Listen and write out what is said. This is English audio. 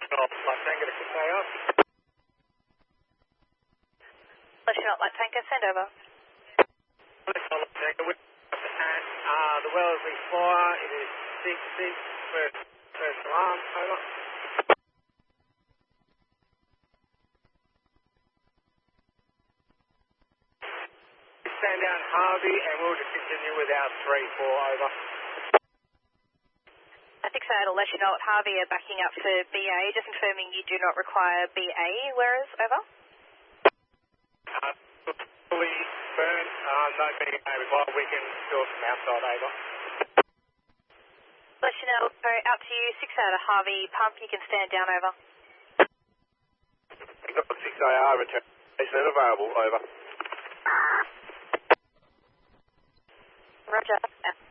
Light Tanker to KR. Lieutenant Light Tanker, send over. Light Tanker, and the Wellesley Flyer, it is 6-6, first alarm, over. Stand down Harvey, and we'll just continue with our 3-4, over. I think so, it'll let you know at Harvey are backing up for BA, just confirming you do not require BA, whereas, over? Fully burned, no BA required, we can do it from outside, over. Let you know, out to you, 6 out of Harvey, pump, you can stand down, over. 6AR, return. Is that available, over? Roger.